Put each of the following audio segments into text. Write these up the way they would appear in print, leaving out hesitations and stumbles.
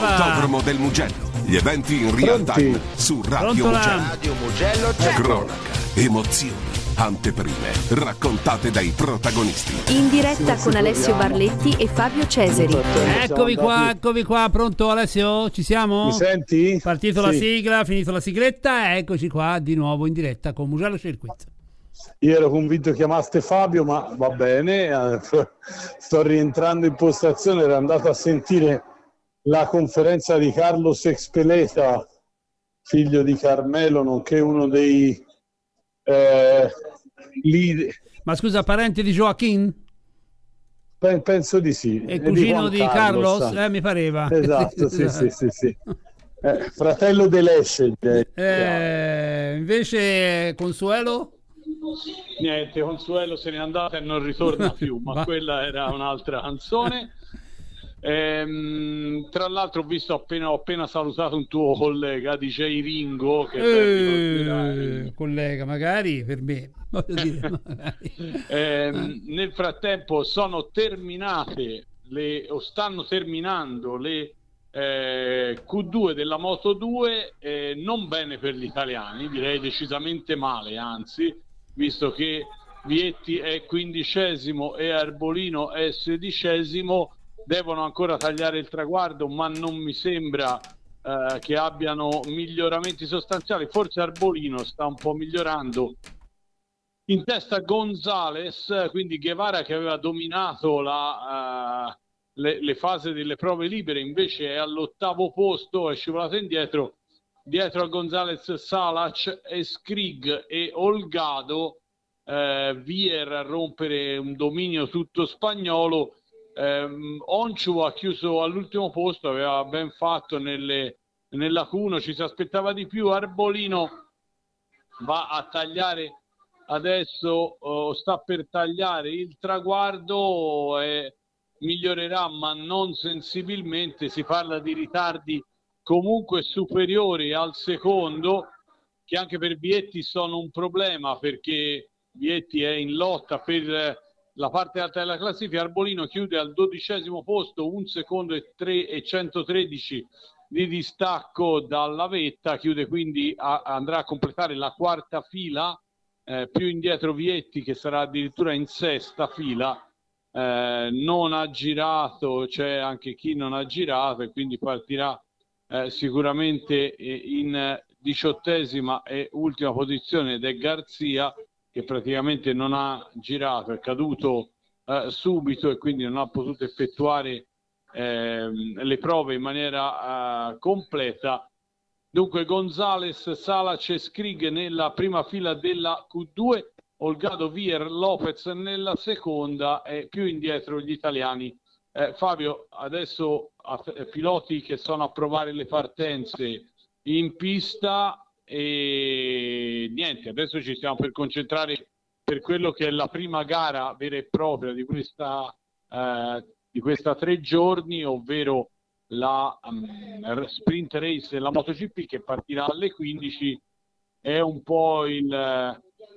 Autodromo del Mugello. Gli eventi in real time su Radio Mugello. Radio Mugello c'è. Cronaca, emozioni, anteprime, raccontate dai protagonisti. In diretta con Alessio Barletti e Fabio Cesari. Eccovi qua, pronto Alessio? Ci siamo? Mi senti? Partito la sigla, finito la sigletta, eccoci qua di nuovo in diretta con Mugello Circuit. Io ero convinto chiamaste Fabio, ma va bene, sto rientrando in postazione, ero andato a sentire la conferenza di Carlos Ezpeleta, figlio di Carmelo, nonché uno dei leader. Ma scusa, parente di Joaquin? Penso di sì. E cugino di Carlos? Mi pareva. Esatto, sì. Fratello dell'Esce. Invece Consuelo? Niente, Consuelo se n'è andata e non ritorna più, ma quella era un'altra canzone. Tra l'altro ho appena salutato un tuo collega DJ Ringo che collega magari per me nel frattempo stanno terminando le Q2 della Moto2, non bene per gli italiani, direi decisamente male, anzi, visto che Vietti è 15° e Arbolino è 16°. Devono ancora tagliare il traguardo, ma non mi sembra che abbiano miglioramenti sostanziali. Forse Arbolino sta un po' migliorando. In testa Gonzales, quindi Guevara che aveva dominato le fasi delle prove libere, invece è all'8° posto, è scivolato indietro. Dietro a Gonzales Salac e Skrig e Olgado, Vier a rompere un dominio tutto spagnolo. Onciu ha chiuso all'ultimo posto, aveva ben fatto nella Q1, ci si aspettava di più. Arbolino va a tagliare adesso, sta per tagliare il traguardo e migliorerà, ma non sensibilmente. Si parla di ritardi comunque superiori al secondo, che anche per Vietti sono un problema, perché Vietti è in lotta per la parte alta della classifica. Arbolino chiude al 12° posto, 1 secondo e 113 di distacco dalla vetta, chiude quindi andrà a completare la 4ª fila, più indietro Vietti che sarà addirittura in 6ª fila. Non ha girato, c'è anche chi non ha girato e quindi partirà sicuramente in 18ª e ultima posizione, ed è Garzia, che praticamente non ha girato, è caduto subito e quindi non ha potuto effettuare le prove in maniera completa. Dunque Gonzales, Salac e Skrig nella prima fila della Q2, Olgado, Vier, Lopez nella seconda e più indietro gli italiani. Fabio, adesso piloti che sono a provare le partenze in pista. E niente, adesso ci stiamo per concentrare per quello che è la prima gara vera e propria di questa 3 giorni, ovvero la sprint race della MotoGP, che partirà alle 15. È un po' il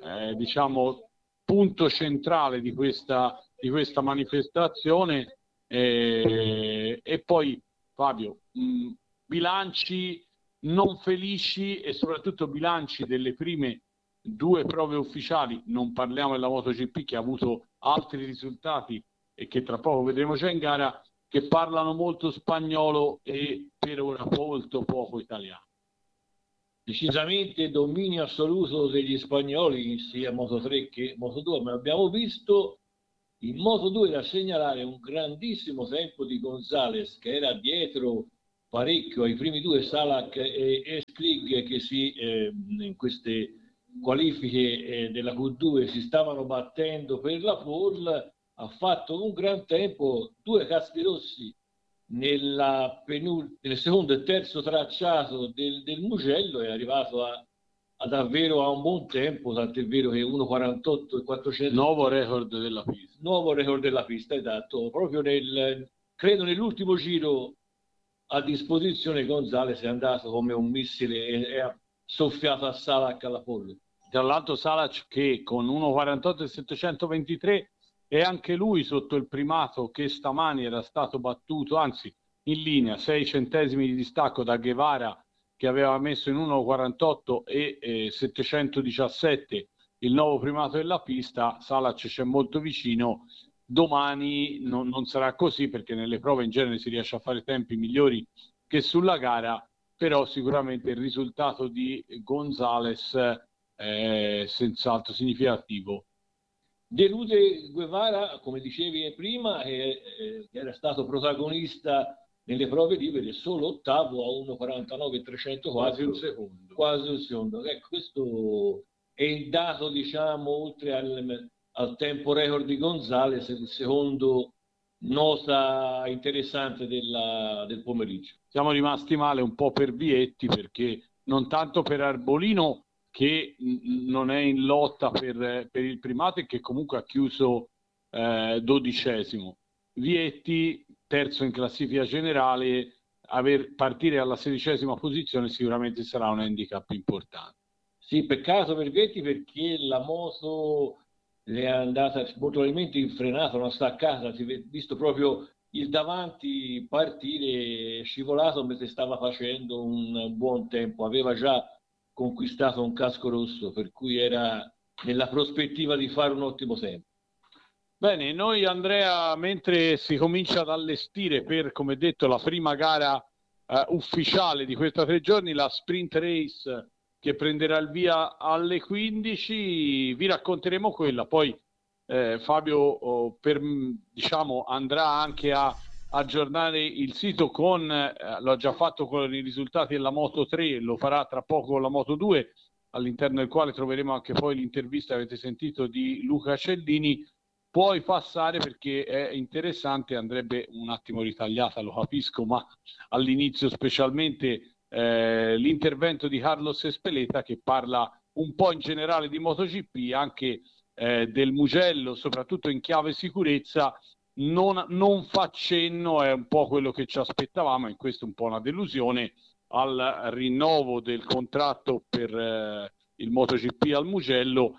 punto centrale di questa manifestazione, e poi Fabio, bilanci non felici e soprattutto bilanci delle prime 2 prove ufficiali. Non parliamo della MotoGP, che ha avuto altri risultati e che tra poco vedremo già in gara, che parlano molto spagnolo e per ora molto poco italiano. Decisamente dominio assoluto degli spagnoli sia Moto3 che Moto2, ma abbiamo visto in Moto2 da segnalare un grandissimo tempo di Gonzales, che era dietro parecchio ai primi 2, Salac e Skrig, che in queste qualifiche della Q2 si stavano battendo per la pole. Ha fatto un gran tempo, 2 caschi rossi nel secondo e terzo tracciato del Mugello, è arrivato davvero a un buon tempo, tant'è vero che 1:48 e 400. Nuovo record della pista, esatto. Proprio credo nell'ultimo giro a disposizione Gonzales è andato come un missile e ha soffiato a Salac alla pole. Tra l'altro Salac, che con 1:48 e 723 è anche lui sotto il primato che stamani era stato battuto, anzi in linea, 6 centesimi di distacco da Guevara, che aveva messo in 1,48 e 717 il nuovo primato della pista. Salac c'è molto vicino. Domani non sarà così, perché nelle prove in genere si riesce a fare tempi migliori che sulla gara, però sicuramente il risultato di Gonzalez è senz'altro significativo. Delude Guevara, come dicevi prima, che era stato protagonista nelle prove libere, solo ottavo a 1,49,300, quasi un secondo. Ecco, questo è il dato, diciamo, oltre al tempo record di Gonzalez, il secondo nota interessante del pomeriggio. Siamo rimasti male un po' per Vietti, perché non tanto per Arbolino, che non è in lotta per il primato e che comunque ha chiuso 12°. Vietti, terzo in classifica generale, partire alla 16ª posizione sicuramente sarà un handicap importante. Sì, peccato per Vietti, perché la moto le è andata molto probabilmente infrenata, una staccata, si è visto proprio il davanti partire scivolato mentre stava facendo un buon tempo, aveva già conquistato un casco rosso, per cui era nella prospettiva di fare un ottimo tempo. Bene, noi, Andrea, mentre si comincia ad allestire per, come detto, la prima gara ufficiale di questi 3 giorni, la sprint race che prenderà il via alle 15, vi racconteremo quella. Poi Fabio andrà anche a aggiornare il sito con, lo ha già fatto con i risultati della Moto 3, lo farà tra poco con la Moto 2, all'interno del quale troveremo anche poi l'intervista, avete sentito, di Luca Cellini. Puoi passare perché è interessante, andrebbe un attimo ritagliata, lo capisco, ma all'inizio specialmente l'intervento di Carlos Ezpeleta, che parla un po' in generale di MotoGP, anche del Mugello, soprattutto in chiave sicurezza. Non fa cenno, è un po' quello che ci aspettavamo, e questo è un po' una delusione, al rinnovo del contratto per il MotoGP al Mugello.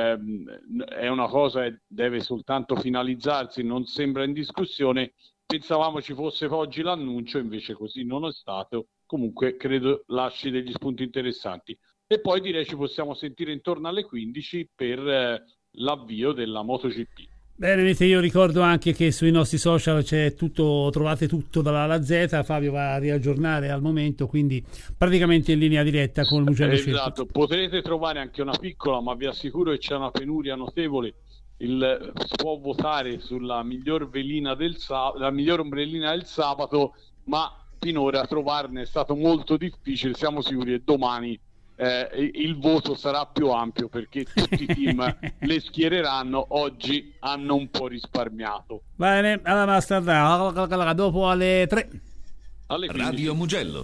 È una cosa che deve soltanto finalizzarsi, non sembra in discussione. Pensavamo ci fosse oggi l'annuncio, invece così non è stato. Comunque credo lasci degli spunti interessanti, e poi direi ci possiamo sentire intorno alle 15 per l'avvio della MotoGP. Bene, io ricordo anche che sui nostri social c'è tutto, trovate tutto dalla A alla Z. Fabio va a riaggiornare al momento, quindi praticamente in linea diretta con il Mugello. Esatto, potrete trovare anche una piccola, ma vi assicuro che c'è una penuria notevole. Si può votare sulla miglior velina la miglior ombrellina del sabato, ma finora trovarne è stato molto difficile. Siamo sicuri che domani il voto sarà più ampio, perché tutti i team le schiereranno. Oggi hanno un po' risparmiato. Bene, alla Master, dopo alle 3 alle 15. Radio Mugello.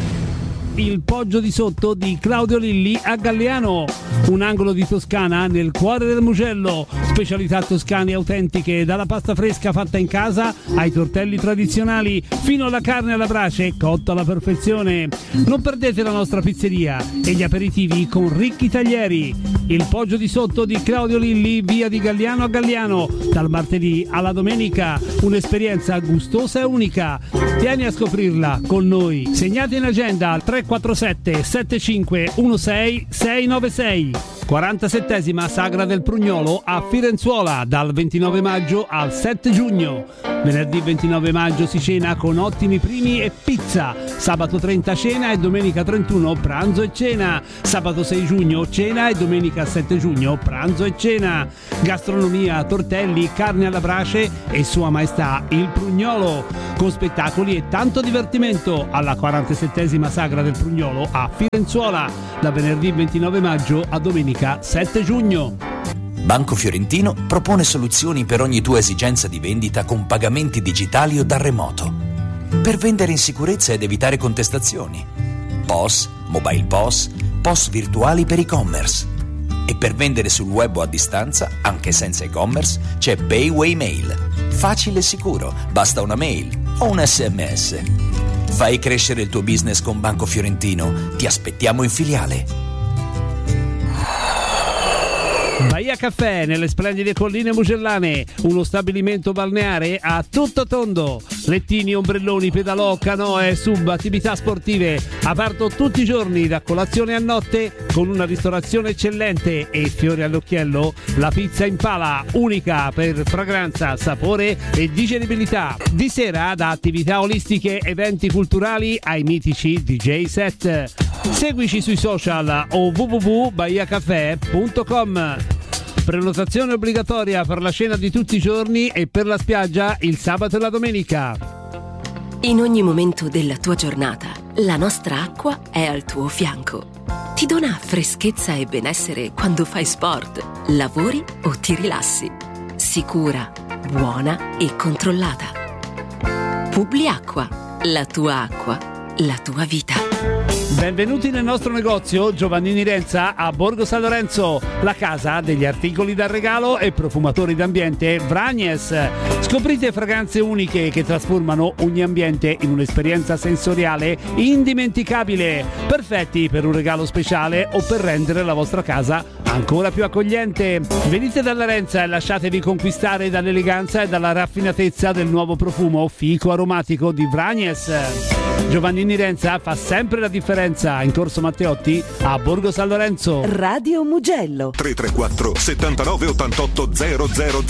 Il poggio di sotto di Claudio Lilli a Galliano, un angolo di Toscana nel cuore del Mugello. Specialità toscane autentiche, dalla pasta fresca fatta in casa ai tortelli tradizionali, fino alla carne alla brace cotta alla perfezione. Non perdete la nostra pizzeria e gli aperitivi con ricchi taglieri. Il poggio di sotto di Claudio Lilli, via di Galliano a Galliano, dal martedì alla domenica, un'esperienza gustosa e unica. Vieni a scoprirla con noi. Segnate in agenda al 347 7516 696. 47esima Sagra del Prugnolo a Firenzuola, dal 29 maggio al 7 giugno. Venerdì 29 maggio si cena con ottimi primi e pizza. Sabato 30 cena e domenica 31 pranzo e cena. Sabato 6 giugno cena e domenica 7 giugno pranzo e cena. Gastronomia, tortelli, carne alla brace e Sua Maestà il Prugnolo, con spettacoli e tanto divertimento alla 47esima Sagra del Prugnolo a Firenzuola, da venerdì 29 maggio a domenica 7 giugno. Banco Fiorentino propone soluzioni per ogni tua esigenza di vendita con pagamenti digitali o da remoto, per vendere in sicurezza ed evitare contestazioni. POS, mobile POS, POS virtuali per e-commerce. E per vendere sul web o a distanza, anche senza e-commerce, c'è Payway Mail. Facile e sicuro, basta una mail o un SMS. Fai crescere il tuo business con Banco Fiorentino. Ti aspettiamo in filiale. Bahia Caffè nelle splendide colline mugellane, uno stabilimento balneare a tutto tondo, lettini, ombrelloni, pedalò, canoe, sub, attività sportive, aperto tutti i giorni da colazione a notte con una ristorazione eccellente e fiori all'occhiello, la pizza in pala, unica per fragranza, sapore e digeribilità. Di sera da attività olistiche, eventi culturali ai mitici DJ set. Seguici sui social o www.bahiacaffè.com. Prenotazione obbligatoria per la cena di tutti i giorni e per la spiaggia il sabato e la domenica. In ogni momento della tua giornata, la nostra acqua è al tuo fianco. Ti dona freschezza e benessere quando fai sport, lavori o ti rilassi. Sicura, buona e controllata. Publiacqua, la tua acqua, la tua vita. Benvenuti nel nostro negozio Giovannini Renza a Borgo San Lorenzo, la casa degli articoli da regalo e profumatori d'ambiente Vragnes. Scoprite fragranze uniche che trasformano ogni ambiente in un'esperienza sensoriale indimenticabile, perfetti per un regalo speciale o per rendere la vostra casa ancora più accogliente. Venite dalla Renza e lasciatevi conquistare dall'eleganza e dalla raffinatezza del nuovo profumo fico aromatico di Vragnes. Giovannini Renza fa sempre la differenza in Corso Matteotti a Borgo San Lorenzo. Radio Mugello 334 79 88 000.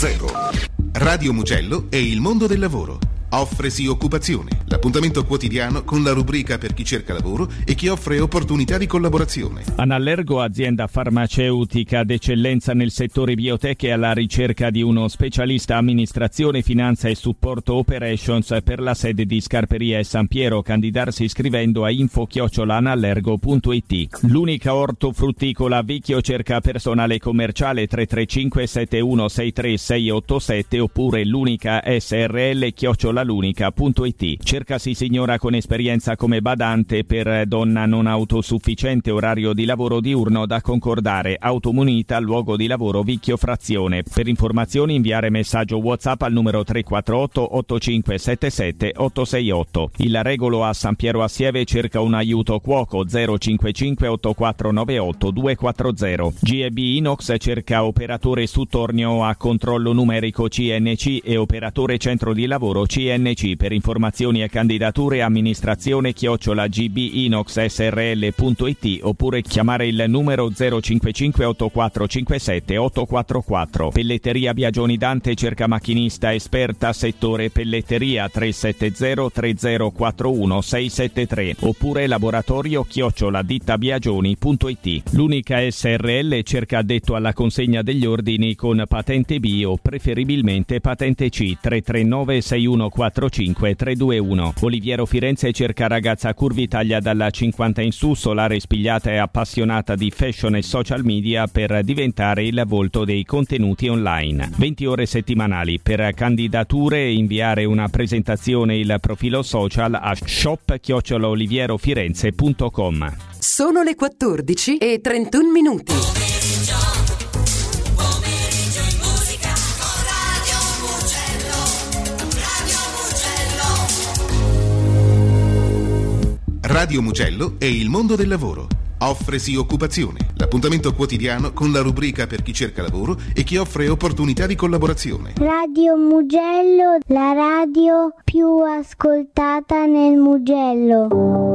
Radio Mugello è il mondo del lavoro. Offresi occupazione, l'appuntamento quotidiano con la rubrica per chi cerca lavoro e chi offre opportunità di collaborazione. Anallergo, azienda farmaceutica d'eccellenza nel settore biotech e alla ricerca di uno specialista amministrazione, finanza e supporto operations per la sede di Scarperia e San Piero. Candidarsi scrivendo a info@anallergo.it. L'unica ortofrutticola Vicchio cerca personale commerciale 335 7163 687 oppure l'unica SRL@lunica.it. Cercasi signora con esperienza come badante per donna non autosufficiente, orario di lavoro diurno da concordare, automunita, luogo di lavoro Vicchio Frazione. Per informazioni inviare messaggio WhatsApp al numero 348 8577 868. Il Regolo a San Piero Assieve cerca un aiuto cuoco 055 8498 240. GEB Inox cerca operatore su tornio a controllo numerico CNC e operatore centro di lavoro CNC. Per informazioni e candidature amministrazione@gbinoxsrl.it oppure chiamare il numero 055 8457 844. Pelletteria Biagioni Dante cerca macchinista esperta settore pelletteria 370 3041 673 oppure laboratorio@dittabiagioni.it. L'unica SRL cerca addetto alla consegna degli ordini con patente bio, preferibilmente patente C 339 6145 321. Oliviero Firenze cerca ragazza curvitaglia dalla 50 in su, solare, spigliata e appassionata di fashion e social media per diventare il volto dei contenuti online. 20 ore settimanali. Per candidature inviare una presentazione, il profilo social a shop@olivierofirenze.com. Sono le 14:31. Radio Mugello è il mondo del lavoro. Offresi occupazione, l'appuntamento quotidiano con la rubrica per chi cerca lavoro e chi offre opportunità di collaborazione. Radio Mugello, la radio più ascoltata nel Mugello.